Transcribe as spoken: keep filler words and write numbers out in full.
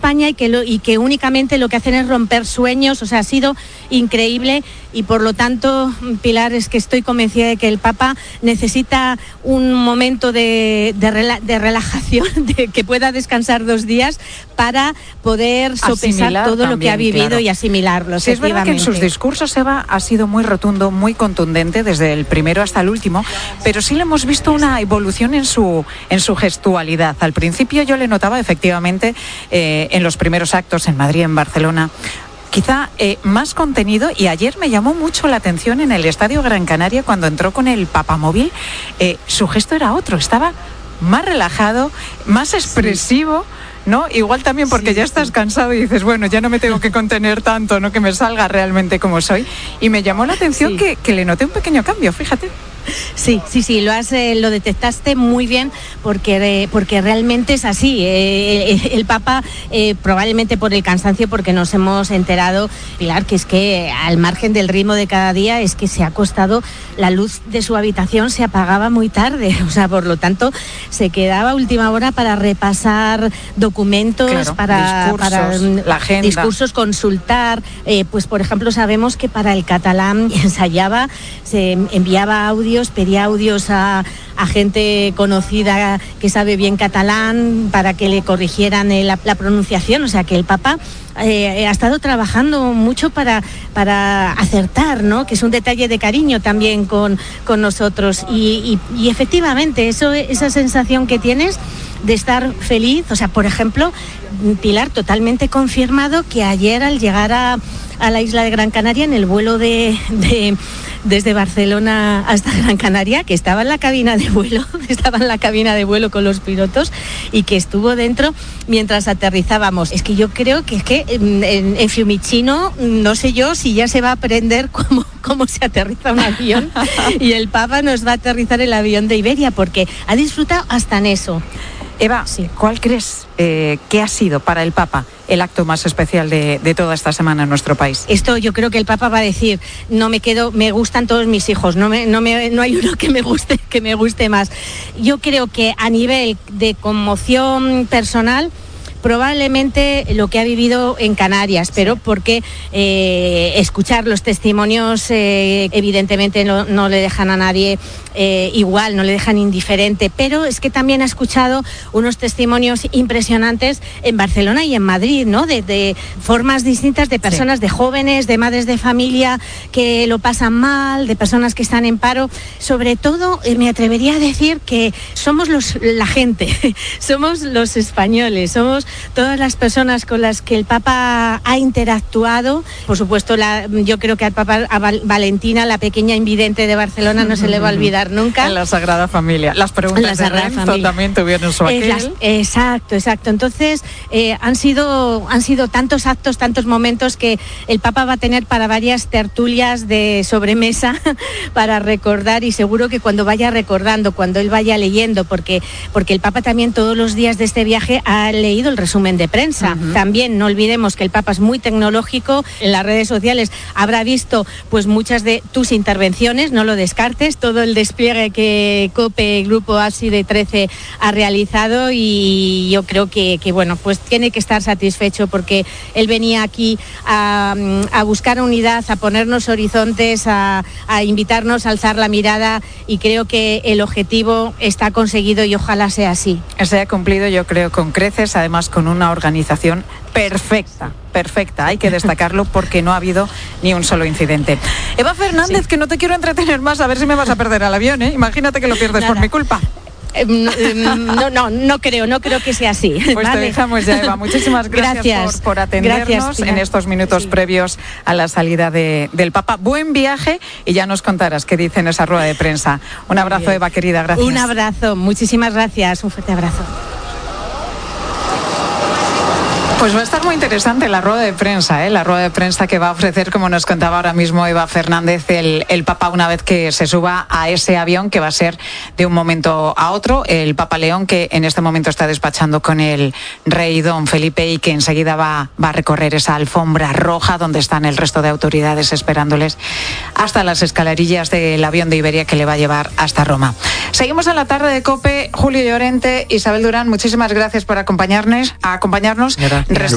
España y que, lo, y que únicamente lo que hacen es romper sueños. O sea, ha sido increíble y por lo tanto, Pilar, es que estoy convencida de que el Papa necesita un momento de, de, rela, de relajación, de que pueda descansar dos días para poder sopesar asimilar todo también, lo que ha vivido, claro, y asimilarlo. Sí, es verdad que en sus discursos, Eva, ha sido muy rotundo, muy contundente, desde el primero hasta el último, pero sí le hemos visto una evolución en su, en su gestualidad. Al principio yo le notaba efectivamente eh, en los primeros actos en Madrid, en Barcelona, quizá eh, más contenido, y ayer me llamó mucho la atención en el Estadio Gran Canaria cuando entró con el papamóvil. Eh, su gesto era otro, estaba más relajado, más expresivo, ¿no? Igual también porque sí, ya estás sí. cansado y dices, bueno, ya no me tengo que contener tanto, no que me salga realmente como soy. Y me llamó la atención sí. que, que le noté un pequeño cambio, fíjate. Sí, sí, sí, lo has, eh, lo detectaste muy bien porque, eh, porque realmente es así. Eh, el, el Papa, eh, probablemente por el cansancio, porque nos hemos enterado, Pilar, que es que al margen del ritmo de cada día es que se ha acostado, la luz de su habitación se apagaba muy tarde, o sea, por lo tanto se quedaba a última hora para repasar documentos, claro, para, discursos, para la agenda. discursos, consultar, eh, pues por ejemplo sabemos que para el catalán ensayaba, se enviaba audio, pedía audios a, a gente conocida que sabe bien catalán para que le corrigieran la, la pronunciación. O sea que el Papa eh, ha estado trabajando mucho para, para acertar, ¿no? Que es un detalle de cariño también con, con nosotros. Y, y, y efectivamente, eso, esa sensación que tienes de estar feliz, o sea, por ejemplo, Pilar, totalmente confirmado que ayer al llegar a, a la isla de Gran Canaria en el vuelo de, de desde Barcelona hasta Gran Canaria, que estaba en la cabina de vuelo, estaba en la cabina de vuelo con los pilotos y que estuvo dentro mientras aterrizábamos. Es que yo creo que es que en, en, en Fiumicino, no sé yo si ya se va a aprender cómo, cómo se aterriza un avión y el Papa nos va a aterrizar el avión de Iberia porque ha disfrutado hasta en eso. Eva, sí. ¿Cuál crees eh, que ha sido para el Papa el acto más especial de, de toda esta semana en nuestro país? Esto yo creo que el Papa va a decir, no me quedo, me gustan todos mis hijos, no me, no me, no hay uno que me guste, que me guste más. Yo creo que a nivel de conmoción personal, probablemente lo que ha vivido en Canarias, pero porque eh, escuchar los testimonios eh, evidentemente no, no le dejan a nadie eh, igual, no le dejan indiferente, pero es que también ha escuchado unos testimonios impresionantes en Barcelona y en Madrid, ¿no? De, de formas distintas de personas, sí. de jóvenes, de madres de familia que lo pasan mal, de personas que están en paro. Sobre todo, eh, me atrevería a decir que somos los, la gente, somos los españoles, somos todas las personas con las que el Papa ha interactuado. Por supuesto, la, yo creo que al Papa, a Val, Valentina, la pequeña invidente de Barcelona, no se le va a olvidar nunca. En la Sagrada Familia. Las preguntas de Renzo también tuvieron su aquel. Las, exacto, exacto. Entonces, eh, han sido, han sido tantos actos, tantos momentos que el Papa va a tener para varias tertulias de sobremesa para recordar, y seguro que cuando vaya recordando, cuando él vaya leyendo, porque, porque el Papa también todos los días de este viaje ha leído el resumen de prensa. Uh-huh. También no olvidemos que el Papa es muy tecnológico, en las redes sociales habrá visto pues muchas de tus intervenciones, no lo descartes, todo el despliegue que COPE, Grupo A S I de trece, ha realizado, y yo creo que, que bueno, pues tiene que estar satisfecho porque él venía aquí a, a buscar unidad, a ponernos horizontes, a, a invitarnos a alzar la mirada, y creo que el objetivo está conseguido y ojalá sea así. Se ha cumplido, yo creo, con creces, además con una organización perfecta, perfecta, hay que destacarlo porque no ha habido ni un solo incidente. Eva Fernández, sí. que no te quiero entretener más, a ver si me vas a perder al avión, ¿eh? Imagínate que lo pierdes Nada. por mi culpa. No, no, no creo, no creo que sea así. Pues vale. Te dejamos ya, Eva. Muchísimas gracias, gracias. Por, por atendernos gracias, en estos minutos sí. previos a la salida de, del Papa. Buen viaje y ya nos contarás qué dice en esa rueda de prensa. Un abrazo, Eva, querida, gracias. Un abrazo, muchísimas gracias, un fuerte abrazo. Pues va a estar muy interesante la rueda de prensa, ¿eh? La rueda de prensa que va a ofrecer, como nos contaba ahora mismo Eva Fernández, el, el Papa una vez que se suba a ese avión que va a ser de un momento a otro. El Papa León, que en este momento está despachando con el rey Don Felipe y que enseguida va, va a recorrer esa alfombra roja donde están el resto de autoridades esperándoles hasta las escalerillas del avión de Iberia que le va a llevar hasta Roma. Seguimos en la tarde de COPE. Julio Llorente, Isabel Durán, muchísimas gracias por acompañarnos. A acompañarnos.